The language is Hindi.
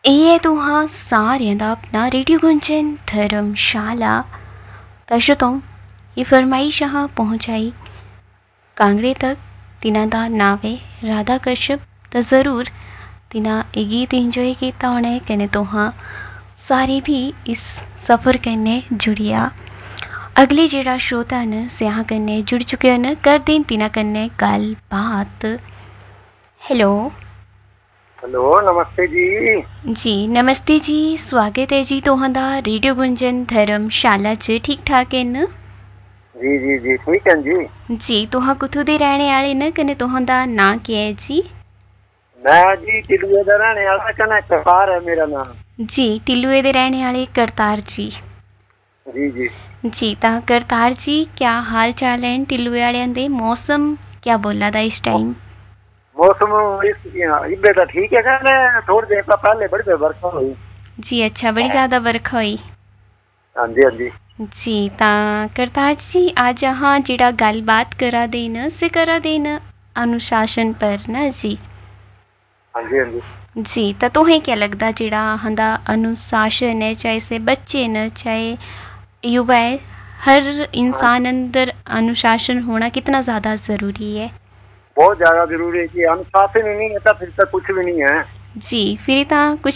ਇਹ ਤੁਹਾਂ ਸਾਰਿਆਂ ਦਾ ਆਪਣਾ ਰੇਡੀਓ ਗੁੰਜਨ ਧਰਮਸ਼ਾਲਾ ਤਸ਼ਤੋਂ ਇਹ ਫਰਮਾਇਸ਼ਾਂ ਪਹੁੰਚਾਈ ਕਾਂਗੜੇ ਤੱਕ तिन्हां दा नाम है राधा कश्यप। तो ज़रूर तिन्हां ये गीत इंजॉय किया होना है कने तुहां सारे भी इस सफ़र कन्ने जुड़िया। अगले जेड़ा श्रोता न स्याह कन्ने जुड़ चुके न कर दें तिन्हां कन्ने गल बात। हेलो हेलो नमस्ते जी। जी नमस्ते जी, स्वागत है जी तुहां दा रेडियो गुंजन धर्मशाला च। ठीक ठाक है न? जी जी जी ठीक है जी। जी तुहां कुत्थों दे रहने वाले न कने तुहां दा नां क्या है जी? मैं जी टिल्लुए दा रहने वाला कने करतार है मेरा नाम। जी टिल्लुए दे रहने वाले करतार जी। जी जी जी तां करतार जी क्या हाल चाल है टिल्लुए वाले दे? मौसम क्या बोला था इस टाइम? मौसम इबे तो ठीक है कने थोड़ी देर पहले बड़ी बरखा हुई। जी अच्छा, बड़ी ज़्यादा बरखा हुई। हाँ जी हाँ जी जी तां करतार जी आज हाँ जिहड़ा गलबात करा देन से करा देन अनुशासन पर ना जी। हाँ जी हाँ जी जी तो तुहें क्या लगता जिहड़ा हंदा अनुशासन है, चाहे से बच्चे न चाहे युवा है, हर इंसान अंदर अनुशासन होना कितना ज़्यादा ज़रूरी है? बहुत ज़्यादा जरूरी है कि अनुशासन ही नहीं है तो फिर तो कुछ भी नहीं है जी फिर तां कुछ